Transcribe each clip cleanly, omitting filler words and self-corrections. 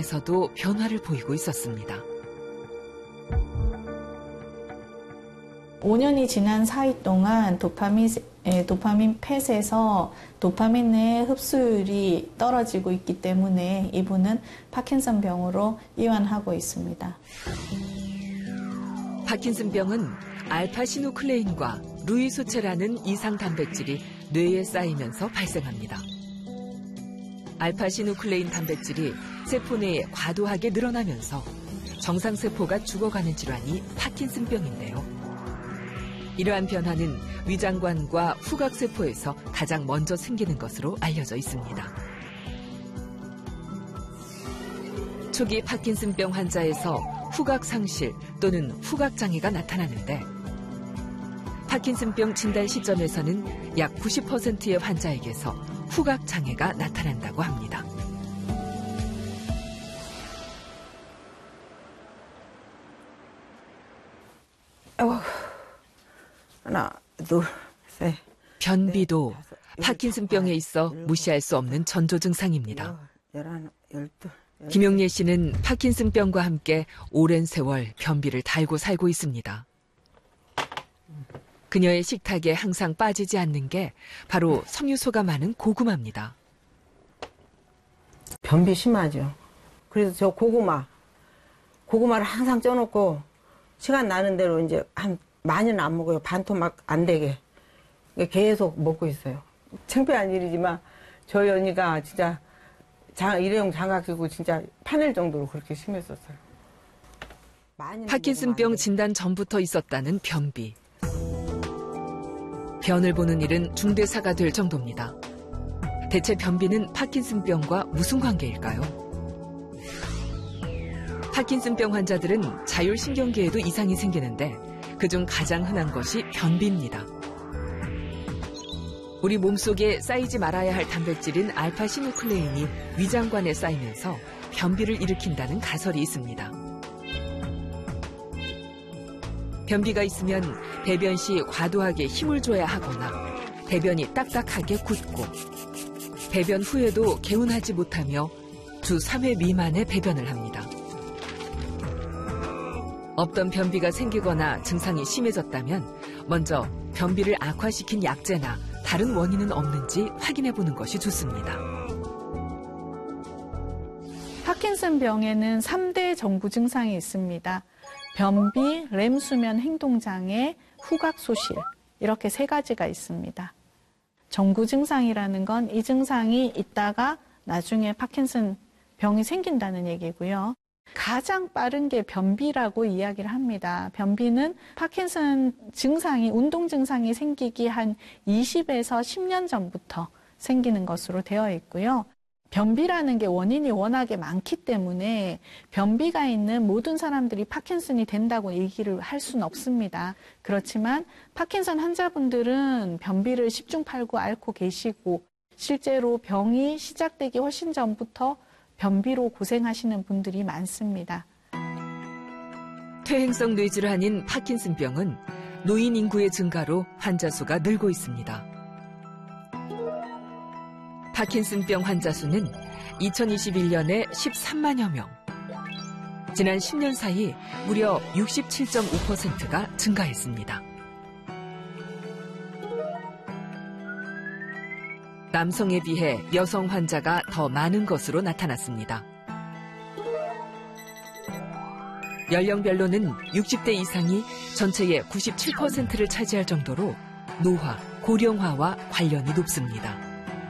건강에서도 변화를 보이고 있었습니다. 5년이 지난 사이 동안 도파민 펫에서 도파민의 흡수율이 떨어지고 있기 때문에 이분은 파킨슨 병으로 이완하고 있습니다. 파킨슨병은 알파시누클레인과 루이소체라는 이상 단백질이 뇌에 쌓이면서 발생합니다. 알파시누클레인 단백질이 세포 내에 과도하게 늘어나면서 정상세포가 죽어가는 질환이 파킨슨병인데요. 이러한 변화는 위장관과 후각세포에서 가장 먼저 생기는 것으로 알려져 있습니다. 초기 파킨슨병 환자에서 후각상실 또는 후각장애가 나타나는데 파킨슨병 진단 시점에서는 약 90%의 환자에게서 후각장애가 나타난다고 합니다. 하나, 둘, 셋. 변비도 파킨슨병에 있어 무시할 수 없는 전조 증상입니다. 김용례 씨는 파킨슨병과 함께 오랜 세월 변비를 달고 살고 있습니다. 그녀의 식탁에 항상 빠지지 않는 게 바로 섬유소가 많은 고구마입니다. 변비 심하죠. 그래서 저 고구마를 항상 쪄놓고 시간 나는 대로 이제 많이는 안 먹어요. 반토막 안 되게. 계속 먹고 있어요. 창피한 일이지만 저희 언니가 진짜 일회용 장갑 끼고 진짜 파낼 정도로 그렇게 심했었어요. 파킨슨병 진단 전부터 있었다는 변비. 변을 보는 일은 중대사가 될 정도입니다. 대체 변비는 파킨슨병과 무슨 관계일까요? 파킨슨병 환자들은 자율신경계에도 이상이 생기는데 그중 가장 흔한 것이 변비입니다. 우리 몸속에 쌓이지 말아야 할 단백질인 알파시누클레인이 위장관에 쌓이면서 변비를 일으킨다는 가설이 있습니다. 변비가 있으면 배변 시 과도하게 힘을 줘야 하거나 배변이 딱딱하게 굳고 배변 후에도 개운하지 못하며 주 3회 미만의 배변을 합니다. 없던 변비가 생기거나 증상이 심해졌다면 먼저 변비를 악화시킨 약제나 다른 원인은 없는지 확인해 보는 것이 좋습니다. 파킨슨병에는 3대 정구 증상이 있습니다. 변비, 렘수면 행동장애, 후각소실 이렇게 3가지가 있습니다. 정구 증상이라는 건 이 증상이 있다가 나중에 파킨슨 병이 생긴다는 얘기고요. 가장 빠른 게 변비라고 이야기를 합니다. 변비는 파킨슨 증상이, 운동 증상이 생기기 한 20에서 10년 전부터 생기는 것으로 되어 있고요. 변비라는 게 원인이 워낙에 많기 때문에 변비가 있는 모든 사람들이 파킨슨이 된다고 얘기를 할 수는 없습니다. 그렇지만 파킨슨 환자분들은 변비를 10중 8구 앓고 계시고 실제로 병이 시작되기 훨씬 전부터 변비로 고생하시는 분들이 많습니다. 퇴행성 뇌질환인 파킨슨병은 노인 인구의 증가로 환자 수가 늘고 있습니다. 파킨슨병 환자 수는 2021년에 13만여 명. 지난 10년 사이 무려 67.5%가 증가했습니다. 남성에 비해 여성 환자가 더 많은 것으로 나타났습니다. 연령별로는 60대 이상이 전체의 97%를 차지할 정도로 노화, 고령화와 관련이 높습니다.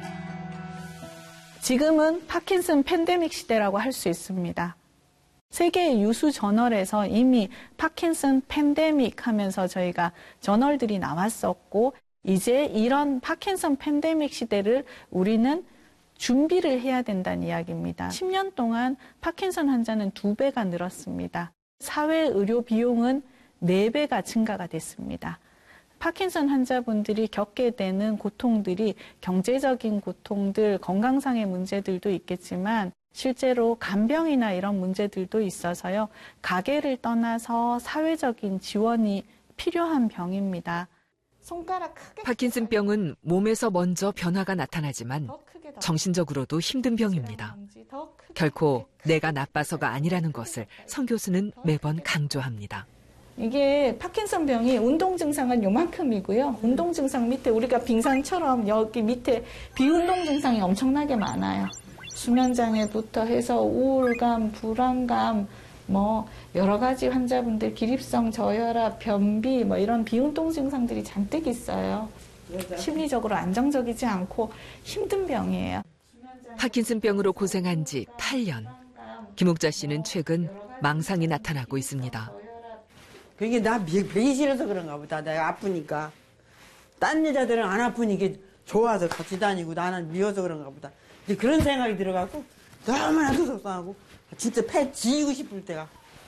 지금은 파킨슨 팬데믹 시대라고 할 수 있습니다. 세계의 유수 저널에서 이미 파킨슨 팬데믹 하면서 저희가 저널들이 나왔었고 이제 이런 파킨슨 팬데믹 시대를 우리는 준비를 해야 된다는 이야기입니다. 10년 동안 파킨슨 환자는 2배가 늘었습니다. 사회 의료 비용은 4배가 증가가 됐습니다. 파킨슨 환자분들이 겪게 되는 고통들이 경제적인 고통들, 건강상의 문제들도 있겠지만 실제로 간병이나 이런 문제들도 있어서요. 가게를 떠나서 사회적인 지원이 필요한 병입니다. 손가락 크게. 파킨슨병은 몸에서 먼저 변화가 나타나지만 정신적으로도 힘든 병입니다. 결코 내가 나빠서가 아니라는 것을 성 교수는 매번 강조합니다. 이게 파킨슨병이 운동 증상은 요만큼이고요. 운동 증상 밑에 우리가 빙산처럼 여기 밑에 비운동 증상이 엄청나게 많아요. 수면장애부터 해서 우울감, 불안감, 뭐 여러 가지 환자분들 기립성 저혈압, 변비 뭐 이런 비운동 증상들이 잔뜩 있어요. 심리적으로 안정적이지 않고 힘든 병이에요. 파킨슨병으로 고생한 지 8년. 김옥자 씨는 최근 망상이 나타나고 있습니다. 그게 나 배기 싫어서 그런가 보다. 내가 아프니까. 딴 여자들은 안 아프니까 좋아서 같이 다니고 나는 미워서 그런가 보다. 이제 그런 생각이 들어가고 너무나도 속상하고 진짜 폐 지우고 싶을 때가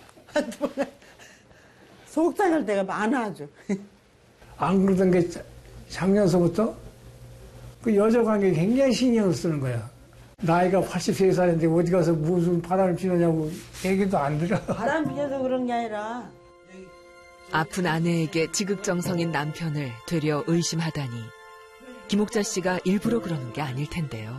속상할 때가 많아 아주. 안 그러던 게 작년서부터 그 여자 관계에 굉장히 신경을 쓰는 거야. 나이가 83살인데 어디 가서 무슨 바람을 피느냐고 얘기도 안 들어. 바람 피워서 그런 게 아니라 아픈 아내에게 지극정성인 남편을 되려 의심하다니 김옥자 씨가 일부러 그러는 게 아닐 텐데요.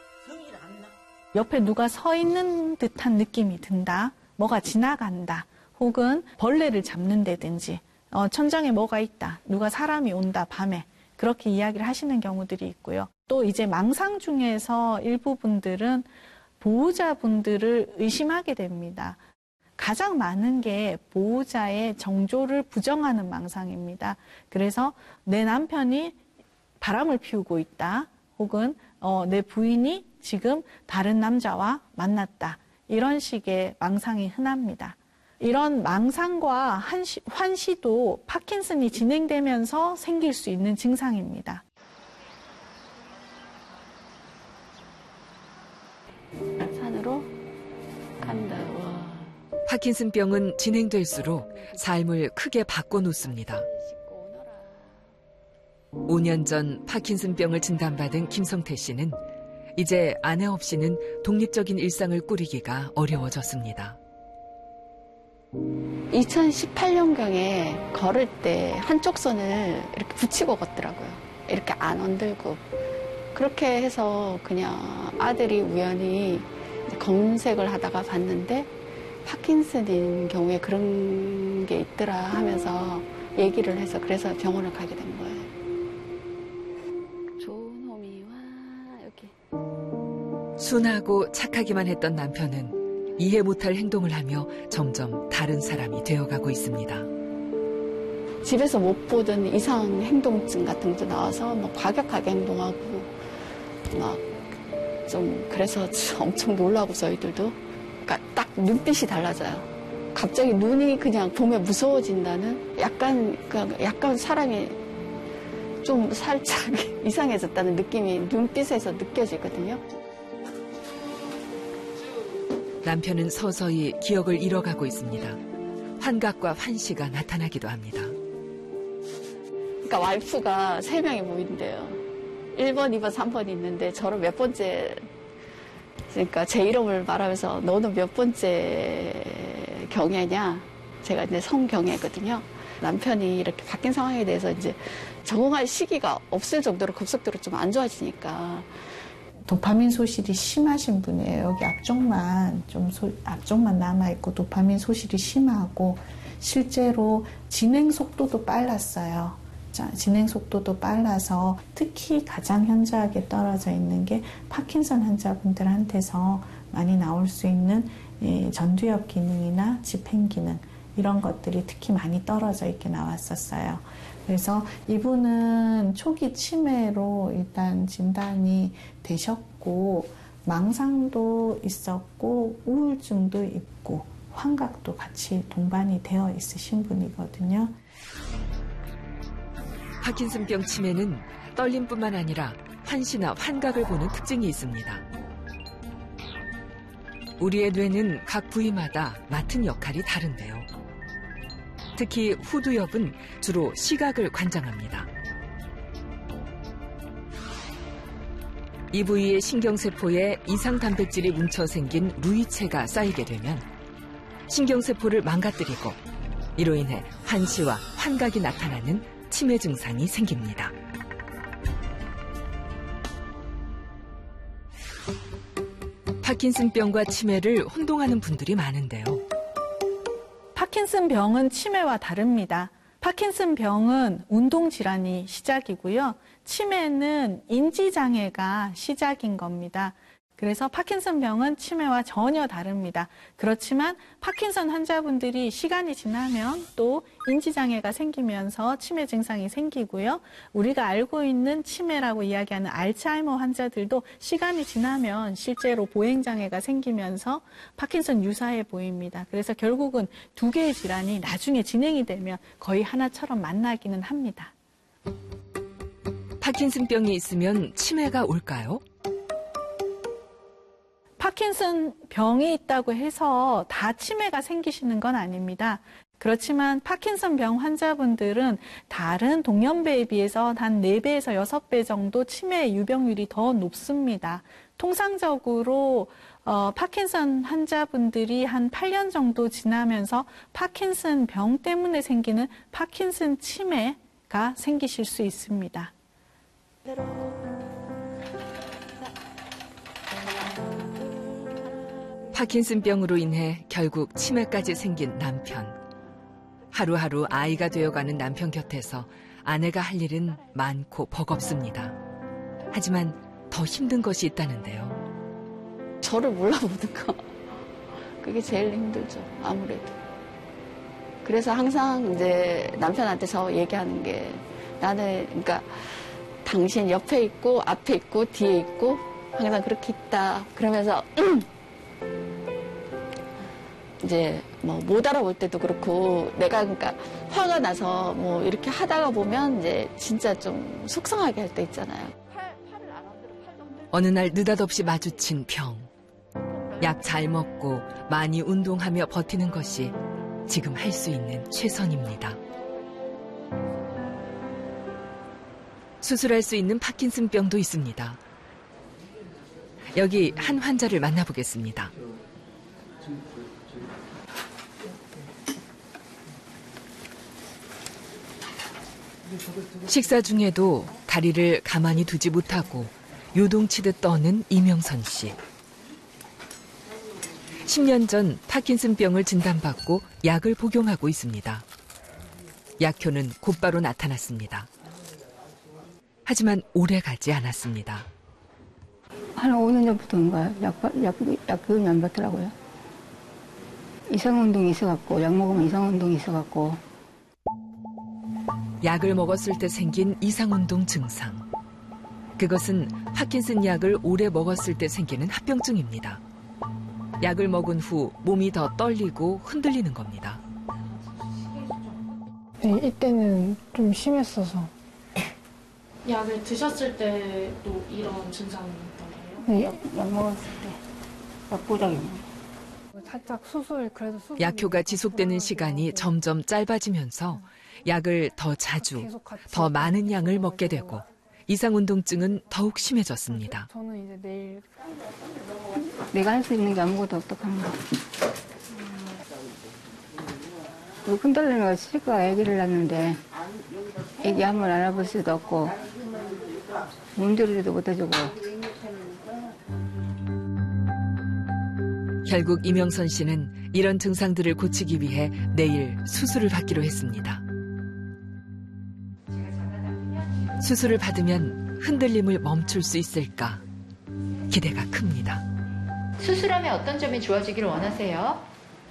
옆에 누가 서 있는 듯한 느낌이 든다. 뭐가 지나간다. 혹은 벌레를 잡는다든지 천장에 뭐가 있다. 누가 사람이 온다. 밤에. 그렇게 이야기를 하시는 경우들이 있고요. 또 이제 망상 중에서 일부 분들은 보호자분들을 의심하게 됩니다. 가장 많은 게 보호자의 정조를 부정하는 망상입니다. 그래서 내 남편이 바람을 피우고 있다. 혹은 내 부인이 지금 다른 남자와 만났다. 이런 식의 망상이 흔합니다. 이런 망상과 환시도 파킨슨이 진행되면서 생길 수 있는 증상입니다. 산으로 간다. 파킨슨병은 진행될수록 삶을 크게 바꿔놓습니다. 5년 전 파킨슨병을 진단받은 김성태 씨는 이제 아내 없이는 독립적인 일상을 꾸리기가 어려워졌습니다. 2018년경에 걸을 때 한쪽 손을 이렇게 붙이고 걷더라고요. 이렇게 안 흔들고. 그렇게 해서 그냥 아들이 우연히 검색을 하다가 봤는데 파킨슨인 경우에 그런 게 있더라 하면서 얘기를 해서 그래서 병원을 가게 된 거예요. 좋은 호미와 여기. 순하고 착하기만 했던 남편은 이해 못할 행동을 하며 점점 다른 사람이 되어가고 있습니다. 집에서 못 보던 이상 행동증 같은 것도 나와서 뭐 과격하게 행동하고 막 좀 그래서 엄청 놀라고 저희들도 그러니까 딱 눈빛이 달라져요. 갑자기 눈이 그냥 보면 무서워진다는 약간 사람이 좀 살짝 이상해졌다는 느낌이 눈빛에서 느껴지거든요. 남편은 서서히 기억을 잃어가고 있습니다. 환각과 환시가 나타나기도 합니다. 그러니까 와이프가 3명이 모인대요. 1번, 2번, 3번 있는데 저를 몇 번째, 그러니까 제 이름을 말하면서 너는 몇 번째 경애냐? 제가 이제 성경애거든요. 남편이 이렇게 바뀐 상황에 대해서 이제 적응할 시기가 없을 정도로 급속도로 좀 안 좋아지니까. 도파민 소실이 심하신 분이에요. 여기 앞쪽만 남아있고 도파민 소실이 심하고 실제로 진행 속도도 빨랐어요. 자, 진행 속도도 빨라서 특히 가장 현저하게 떨어져 있는 게 파킨슨 환자분들한테서 많이 나올 수 있는 전두엽 기능이나 집행 기능 이런 것들이 특히 많이 떨어져 있게 나왔었어요. 그래서 이분은 초기 치매로 일단 진단이 되셨고 망상도 있었고 우울증도 있고 환각도 같이 동반이 되어 있으신 분이거든요. 파킨슨병 치매는 떨림뿐만 아니라 환시나 환각을 보는 특징이 있습니다. 우리의 뇌는 각 부위마다 맡은 역할이 다른데요. 특히 후두엽은 주로 시각을 관장합니다. 이 부위의 신경세포에 이상 단백질이 뭉쳐 생긴 루이체가 쌓이게 되면 신경세포를 망가뜨리고 이로 인해 환시와 환각이 나타나는 치매 증상이 생깁니다. 파킨슨병과 치매를 혼동하는 분들이 많은데요. 파킨슨병은 치매와 다릅니다. 파킨슨병은 운동질환이 시작이고요. 치매는 인지장애가 시작인 겁니다. 그래서 파킨슨병은 치매와 전혀 다릅니다. 그렇지만 파킨슨 환자분들이 시간이 지나면 또 인지장애가 생기면서 치매 증상이 생기고요. 우리가 알고 있는 치매라고 이야기하는 알츠하이머 환자들도 시간이 지나면 실제로 보행장애가 생기면서 파킨슨 유사해 보입니다. 그래서 결국은 두 개의 질환이 나중에 진행이 되면 거의 하나처럼 만나기는 합니다. 파킨슨병이 있으면 치매가 올까요? 파킨슨 병이 있다고 해서 다 치매가 생기시는 건 아닙니다. 그렇지만 파킨슨 병 환자분들은 다른 동년배에 비해서 한 4배에서 6배 정도 치매 유병률이 더 높습니다. 통상적으로 파킨슨 환자분들이 한 8년 정도 지나면서 파킨슨 병 때문에 생기는 파킨슨 치매가 생기실 수 있습니다. 파킨슨병으로 인해 결국 치매까지 생긴 남편. 하루하루 아이가 되어가는 남편 곁에서 아내가 할 일은 많고 버겁습니다. 하지만 더 힘든 것이 있다는데요. 저를 몰라보는 거. 그게 제일 힘들죠, 아무래도. 그래서 항상 이제 남편한테 저 얘기하는 게 나는, 그러니까 당신 옆에 있고, 앞에 있고, 뒤에 있고, 항상 그렇게 있다. 그러면서, 이제 뭐 못 알아볼 때도 그렇고 내가 그러니까 화가 나서 뭐 이렇게 하다가 보면 이제 진짜 좀 속상하게 할 때 있잖아요. 어느 날 느닷없이 마주친 병. 약 잘 먹고 많이 운동하며 버티는 것이 지금 할 수 있는 최선입니다. 수술할 수 있는 파킨슨병도 있습니다. 여기 한 환자를 만나보겠습니다. 식사 중에도 다리를 가만히 두지 못하고 요동치듯 떠는 이명선 씨. 10년 전 파킨슨병을 진단받고 약을 복용하고 있습니다. 약효는 곧바로 나타났습니다. 하지만 오래 가지 않았습니다. 한 5년 전부터인가요? 약효는 안 받더라고요. 이상운동이 있어갖고, 약 먹으면 이상운동이 있어갖고. 약을 먹었을 때 생긴 이상운동 증상. 그것은 파킨슨 약을 오래 먹었을 때 생기는 합병증입니다. 약을 먹은 후 몸이 더 떨리고 흔들리는 겁니다. 네, 이때는 좀 심했어서. 약을 드셨을 때도 이런 증상이 있던 거예요? 네, 약 먹었을 때. 약보다기. 살짝 그래도 수술. 약효가 지속되는 시간이 점점 짧아지면서 약을 더 자주, 더 많은 양을 먹게 되고 이상운동증은 더욱 심해졌습니다. 저는 이제 내일 내가 할 수 있는 게 아무것도 없다합니다. 흔들리는 거 치과 아기를 낳는데 애기 한번 알아볼 수도 없고 몸조리도 못 해주고. 결국 이명선 씨는 이런 증상들을 고치기 위해 내일 수술을 받기로 했습니다. 수술을 받으면 흔들림을 멈출 수 있을까 기대가 큽니다. 수술하면 어떤 점이 좋아지기를 원하세요?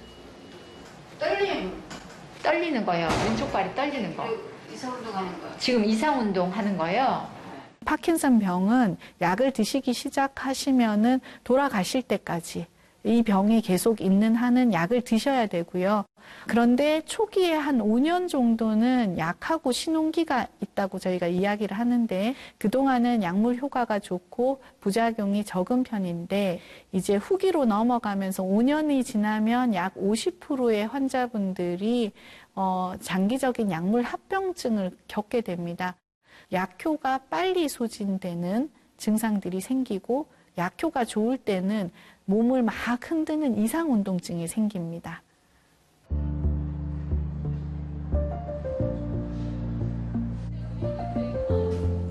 떨리는 거요. 왼쪽 발이 떨리는 거. 이상운동 하는 거요. 지금 이상운동 하는 거요. 파킨슨 병은 약을 드시기 시작하시면은 돌아가실 때까지 이 병이 계속 있는 한은 약을 드셔야 되고요. 그런데 초기에 한 5년 정도는 약하고 신혼기가 있다고 저희가 이야기를 하는데 그동안은 약물 효과가 좋고 부작용이 적은 편인데 이제 후기로 넘어가면서 5년이 지나면 약 50%의 환자분들이 장기적인 약물 합병증을 겪게 됩니다. 약효가 빨리 소진되는 증상들이 생기고 약효가 좋을 때는 몸을 막 흔드는 이상운동증이 생깁니다.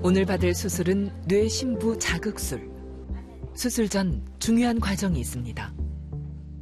오늘 받을 수술은 뇌심부 자극술. 수술 전 중요한 과정이 있습니다.